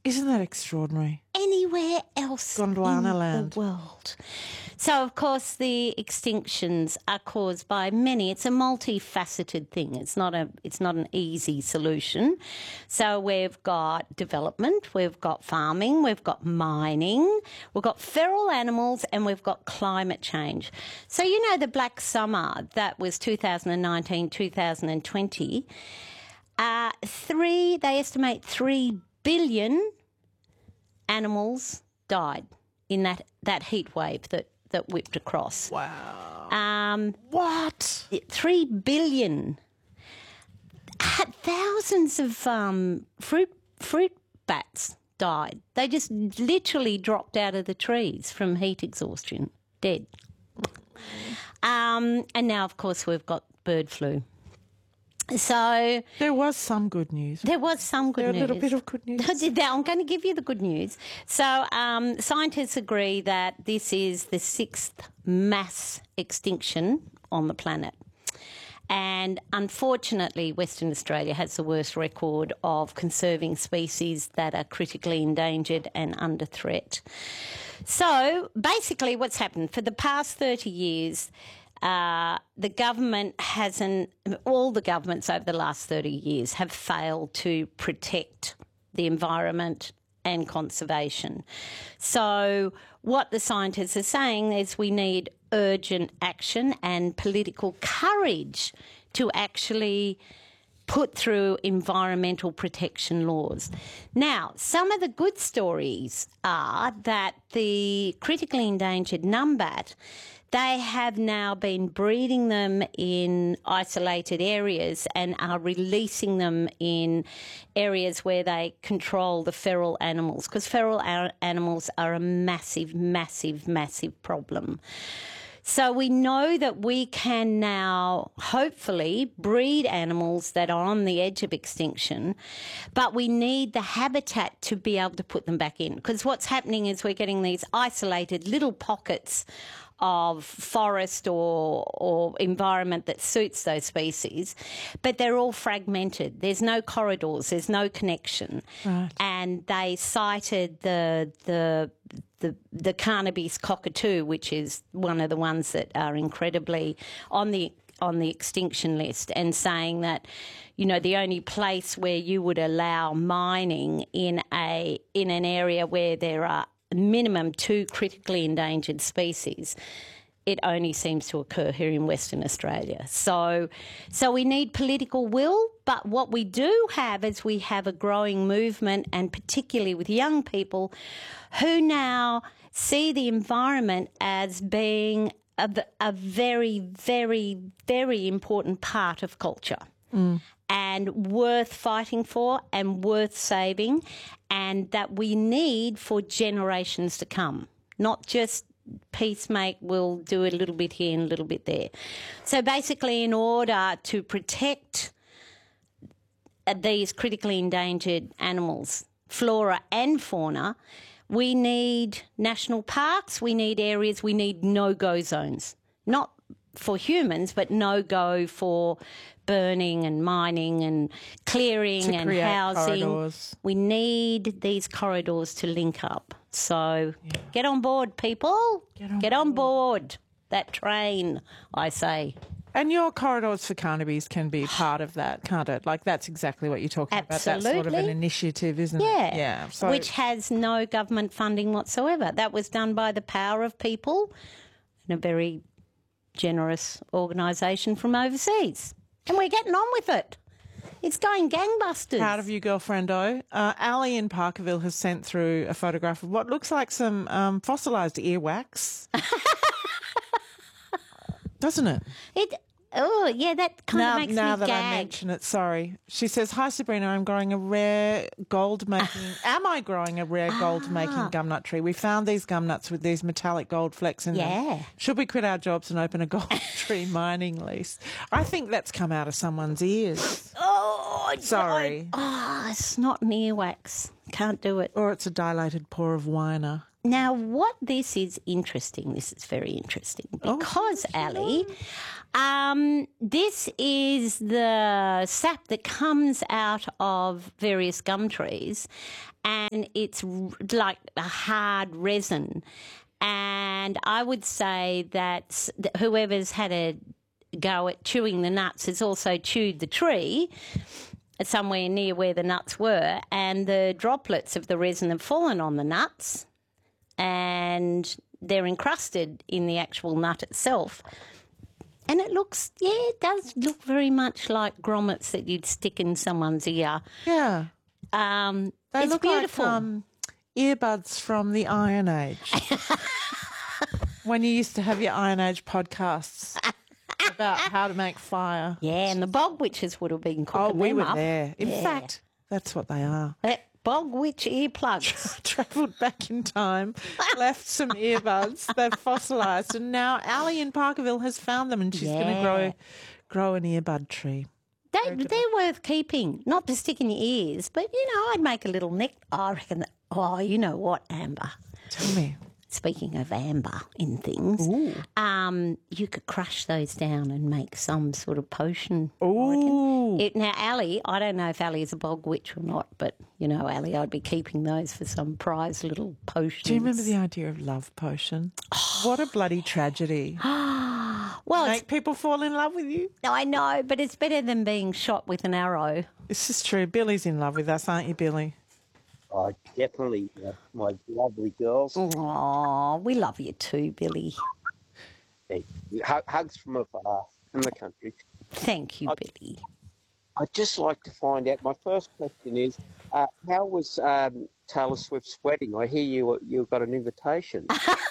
Isn't that extraordinary? Anywhere else Gondwana in land. the world. So, of course, the extinctions are caused by many. It's a multifaceted thing. It's not an easy solution. So we've got development, we've got farming, we've got mining, we've got feral animals, and we've got climate change. So, you know, the Black Summer, that was 2019, 2020, they estimate 3 billion animals died in that heat wave that whipped across. Wow. What? 3 billion. Thousands of fruit bats died. They just literally dropped out of the trees from heat exhaustion, dead. And now, of course, we've got bird flu. So there was some good news. There was some good news. A little bit of good news. I'm going to give you the good news. So scientists agree that this is the 6th mass extinction on the planet. And unfortunately, Western Australia has the worst record of conserving species that are critically endangered and under threat. So basically what's happened for the past 30 years, the government all the governments over the last 30 years have failed to protect the environment and conservation. So what the scientists are saying is we need urgent action and political courage to actually put through environmental protection laws. Now, some of the good stories are that the critically endangered numbat, they have now been breeding them in isolated areas and are releasing them in areas where they control the feral animals, because feral animals are a massive, massive, massive problem. So we know that we can now hopefully breed animals that are on the edge of extinction, but we need the habitat to be able to put them back in, because what's happening is we're getting these isolated little pockets of forest or environment that suits those species, but they're all fragmented. There's no corridors, there's no connection. Right. And they cited the Carnaby's cockatoo, which is one of the ones that are incredibly on the extinction list, and saying that, you know, the only place where you would allow mining in an area where there are minimum 2 critically endangered species, it only seems to occur here in Western Australia. So we need political will, but what we do have is we have a growing movement, and particularly with young people who now see the environment as being a very, very, very important part of culture. And worth fighting for and worth saving, and that we need for generations to come, not just peacemake, we'll do a little bit here and a little bit there. So basically, in order to protect these critically endangered animals, flora and fauna, we need national parks, we need areas, we need no-go zones, not for humans, but no-go for burning and mining and clearing and housing. Corridors. We need these corridors to link up. So get on board, people. Get on board that train, I say. And your corridors for Carnaby's can be part of that, can't it? Like, that's exactly what you're talking about. That's sort of an initiative, isn't it? Yeah. So, which has no government funding whatsoever. That was done by the power of people and a very generous organisation from overseas. And we're getting on with it. It's going gangbusters. Proud of you, girlfriendo. Ali in Parkerville has sent through a photograph of what looks like some fossilised earwax. Doesn't it? Oh, yeah, that kind of makes me Now that gag. I mention it, sorry. She says, "Hi, Sabrina, am I growing a rare gold-making gumnut tree? We found these gumnuts with these metallic gold flecks in them. Should we quit our jobs and open a gold tree mining lease?" I think that's come out of someone's ears. Oh, sorry. Oh, it's not an earwax. Can't do it. Or it's a dilated pore of Weiner. Now, what this is interesting, this is very interesting because, Ali, this is the sap that comes out of various gum trees, and it's like a hard resin. And I would say that whoever's had a go at chewing the nuts has also chewed the tree somewhere near where the nuts were, and the droplets of the resin have fallen on the nuts, and they're encrusted in the actual nut itself. And it looks, it does look very much like grommets that you'd stick in someone's ear. Yeah. They it's look beautiful. like earbuds from the Iron Age. When you used to have your Iron Age podcasts about how to make fire. Yeah, and the bog witches would have been cooking we them were up. there. In fact, that's what they are. Bog witch earplugs. Travelled back in time, left some earbuds. They've fossilised, and now Ali in Parkerville has found them, and she's going to grow an earbud tree. They're worth keeping, not to stick in your ears, but, I'd make a little neck. I reckon that, you know what, Amber? Tell me. Speaking of amber in things, you could crush those down and make some sort of potion. Ooh. Now, Ali, I don't know if Ali is a bog witch or not, but, Ali, I'd be keeping those for some prize little potions. Do you remember the idea of love potion? What a bloody tragedy. Well, make people fall in love with you? I know, but it's better than being shot with an arrow. This is true. Billy's in love with us, aren't you, Billy? Oh, definitely, my lovely girls. Oh, we love you too, Billy. Hugs from afar, from the country. Thank you, Billy. I'd just like to find out, my first question is, how was Taylor Swift's wedding? I hear you got an invitation.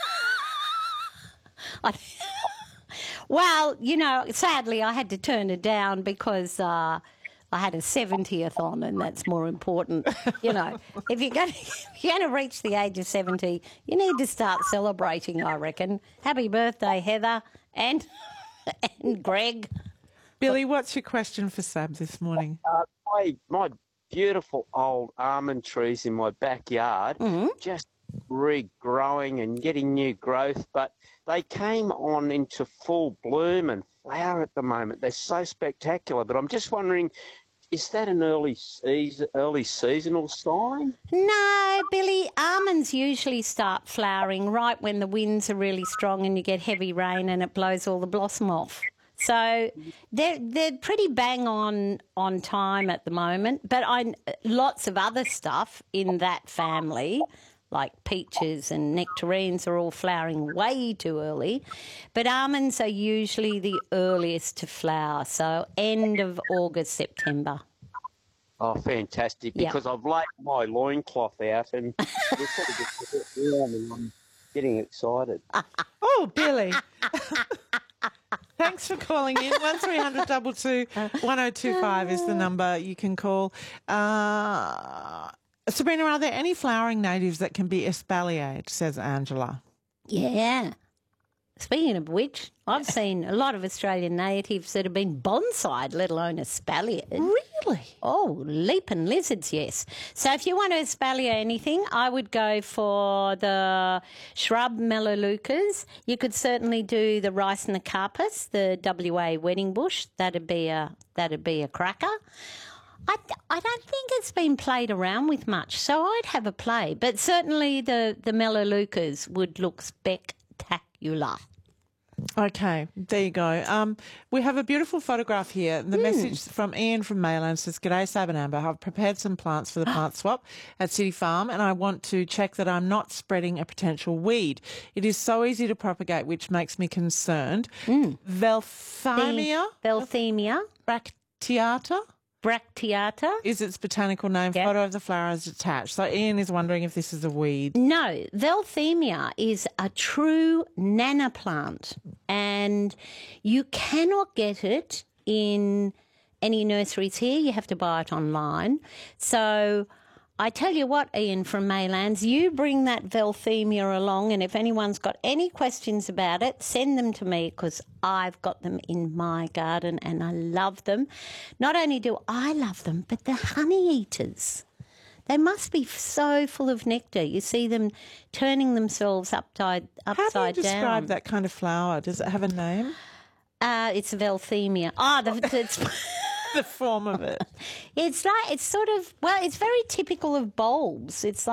Well, sadly I had to turn it down because I had a 70th on, and that's more important. If you're going to reach the age of 70, you need to start celebrating, I reckon. Happy birthday, Heather and Greg. Billy, what's your question for Sab this morning? My beautiful old almond trees in my backyard just regrowing and getting new growth, but they came on into full bloom and flower at the moment. They're so spectacular, but I'm just wondering, is that an early seasonal sign? No, Billy, almonds usually start flowering right when the winds are really strong and you get heavy rain and it blows all the blossom off. So they're pretty bang on time at the moment, but lots of other stuff in that family, like peaches and nectarines, are all flowering way too early. But almonds are usually the earliest to flower, so end of August, September. Oh, fantastic, because I've laid my loincloth out and we're sort of just and I'm getting excited. Oh, Billy. Thanks for calling in. 1300 22 1025 is the number you can call. Sabrina, are there any flowering natives that can be espaliered, says Angela? Yeah. Speaking of which, I've seen a lot of Australian natives that have been bonsai'd, let alone espaliered. Really? Oh, leaping lizards, yes. So if you want to espalier anything, I would go for the shrub melaleucas. You could certainly do the rice and the carpus, the WA wedding bush. That'd be a cracker. I don't think it's been played around with much, so I'd have a play. But certainly the melaleucas would look spectacular. Okay, there you go. We have a beautiful photograph here. The message from Ian from Mayland says, "G'day, Sab and Amber. I've prepared some plants for the plant swap at City Farm, and I want to check that I'm not spreading a potential weed. It is so easy to propagate, which makes me concerned. Velthamia bracteata is its botanical name. Yep. Photo of the flower is attached. So Ian is wondering if this is a weed. No, Velthamia is a true nanoplant, and you cannot get it in any nurseries here. You have to buy it online. So I tell you what, Ian from Maylands, you bring that Velthamia along, and if anyone's got any questions about it, send them to me, because I've got them in my garden and I love them. Not only do I love them, but the honey eaters. They must be so full of nectar. You see them turning themselves upside down. How do you describe that kind of flower? Does it have a name? It's Velthemia. It's The form of it. it's sort of, well, it's very typical of bulbs. It's